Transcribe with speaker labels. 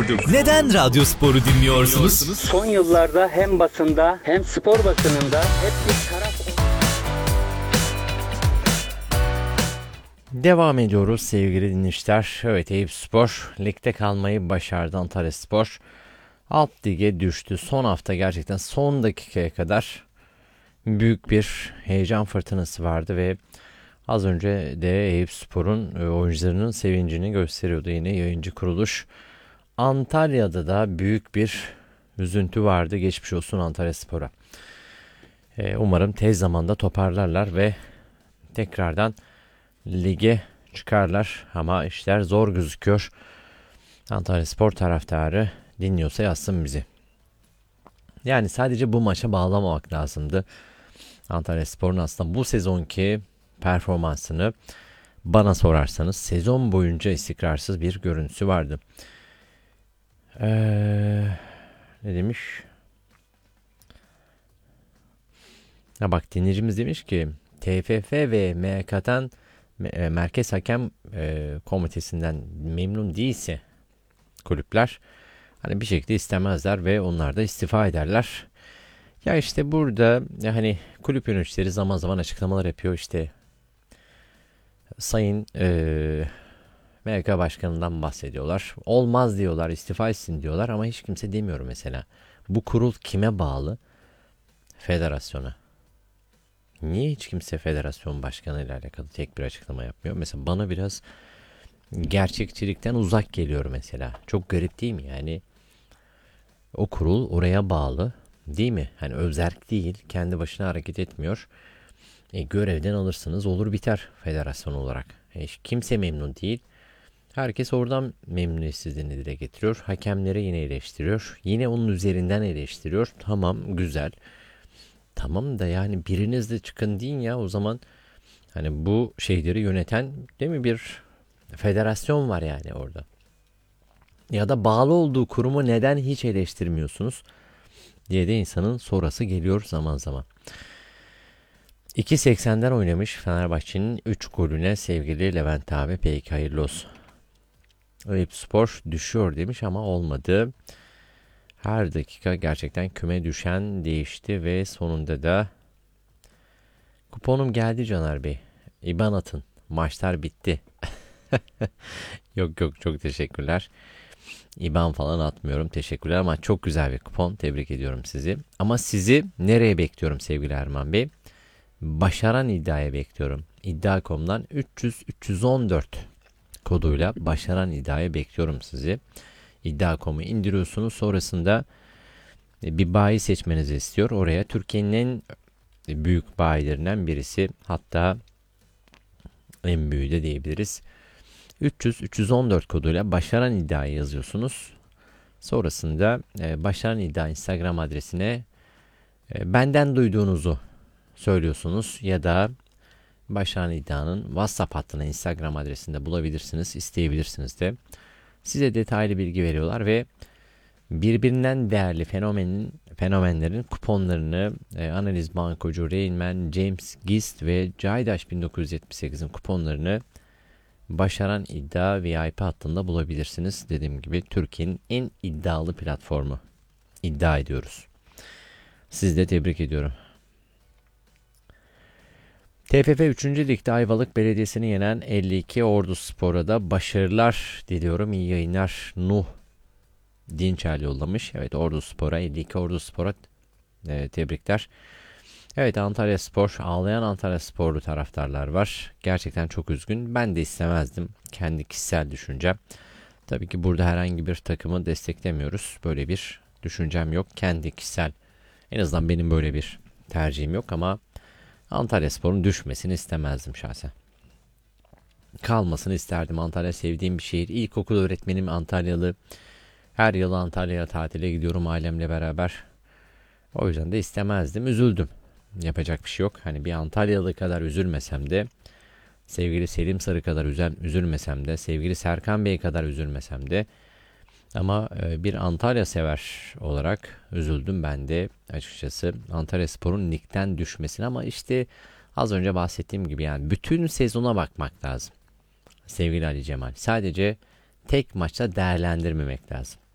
Speaker 1: Neden Radyospor'u dinliyorsunuz?
Speaker 2: Son yıllarda hem basında hem spor basınında hep bir taraf...
Speaker 3: Devam ediyoruz sevgili dinleyiciler. Evet, Eyüpspor ligde kalmayı başardı. Antalyaspor alt lige düştü. Son hafta gerçekten son dakikaya kadar büyük bir heyecan fırtınası vardı ve az önce de Eyüpspor'un oyuncularının sevincini gösteriyordu yine yayıncı kuruluş. Antalya'da da büyük bir üzüntü vardı. Geçmiş olsun Antalyaspor'a. Umarım tez zamanda toparlarlar ve tekrardan lige çıkarlar ama işler zor gözüküyor. Antalyaspor taraftarı dinliyorsa yazsın bizi. Yani sadece bu maça bağlamamak lazımdı. Antalyaspor'un aslında bu sezonki performansını bana sorarsanız sezon boyunca istikrarsız bir görüntüsü vardı. Ne demiş? Ya bak, dinleyicimiz demiş ki TFF ve MKK'dan Merkez Hakem Komitesi'nden memnun değilse kulüpler hani bir şekilde istemezler ve onlar da istifa ederler. Ya işte burada hani kulüp yöneticileri zaman zaman açıklamalar yapıyor. İşte Sayın MK Başkanı'ndan bahsediyorlar. Olmaz diyorlar, istifa etsin diyorlar ama hiç kimse demiyor mesela. Bu kurul kime bağlı? Federasyona. Niye hiç kimse federasyon başkanı ile alakalı tek bir açıklama yapmıyor? Mesela bana biraz gerçekçilikten uzak geliyor mesela. Çok garip değil mi? Yani o kurul oraya bağlı değil mi? Hani özerk değil, kendi başına hareket etmiyor. Görevden alırsınız, olur biter federasyon olarak. Kimse memnun değil. Herkes oradan memnuniyetsizliğini dile getiriyor. Hakemleri yine eleştiriyor. Yine onun üzerinden eleştiriyor. Tamam, güzel. Tamam da yani biriniz de çıkın deyin ya o zaman. Hani bu şeyleri yöneten değil mi bir federasyon var yani orada. Ya da bağlı olduğu kurumu neden hiç eleştirmiyorsunuz diye de insanın sorası geliyor zaman zaman. 2.80'den oynamış Fenerbahçe'nin 3 golüne sevgili Levent abi, peki hayırlı olsun. Eyüpspor düşüyor demiş ama olmadı. Her dakika gerçekten küme düşen değişti ve sonunda da kuponum geldi Caner Bey. İban atın. Maçlar bitti. Yok çok teşekkürler. İban falan atmıyorum. Teşekkürler ama çok güzel bir kupon. Tebrik ediyorum sizi. Ama sizi nereye bekliyorum sevgili Erman Bey? Başaran iddiaya bekliyorum. İddia.com'dan 300-314 koduyla başaran iddiaya bekliyorum sizi. İddia.com'u indiriyorsunuz. Sonrasında bir bayi seçmenizi istiyor. Oraya Türkiye'nin en büyük bayilerinden birisi, hatta en büyüğü de diyebiliriz. 300-314 koduyla başaran iddiayı yazıyorsunuz. Sonrasında başaran iddia Instagram adresine benden duyduğunuzu söylüyorsunuz ya da başaran iddianın WhatsApp hattına Instagram adresinde bulabilirsiniz, isteyebilirsiniz de. Size detaylı bilgi veriyorlar ve birbirinden değerli fenomenlerin kuponlarını Analiz Bankocu, Reynmen, James Gist ve Caydaş 1978'in kuponlarını başaran iddia VIP hattında bulabilirsiniz. Dediğim gibi Türkiye'nin en iddialı platformu. İddia ediyoruz. Sizi de tebrik ediyorum. TFF 3. Lig'de Ayvalık Belediyesi'ni yenen 52 Orduspor'a da başarılar diliyorum. İyi yayınlar. Nuh Dinçel yollamış. Evet, Orduspor'a, 52 Orduspor'a tebrikler. Evet, Antalyaspor, ağlayan Antalyasporlu taraftarlar var. Gerçekten çok üzgün. Ben de istemezdim. Kendi kişisel düşüncem. Tabii ki burada herhangi bir takımı desteklemiyoruz. Böyle bir düşüncem yok. Kendi kişisel, en azından benim böyle bir tercihim yok ama Antalyaspor'un düşmesini istemezdim şahsen. Kalmasını isterdim. Antalya sevdiğim bir şehir. İlkokul öğretmenim Antalyalı. Her yıl Antalya'ya tatile gidiyorum ailemle beraber. O yüzden de istemezdim. Üzüldüm. Yapacak bir şey yok. Hani bir Antalyalı kadar üzülmesem de, sevgili Selim Sarı kadar üzülmesem de, sevgili Serkan Bey kadar üzülmesem de, ama bir Antalya sever olarak üzüldüm ben de açıkçası Antalyaspor'un ligden düşmesine. Ama işte az önce bahsettiğim gibi yani bütün sezona bakmak lazım sevgili Ali Cemal. Sadece tek maçta değerlendirmemek lazım.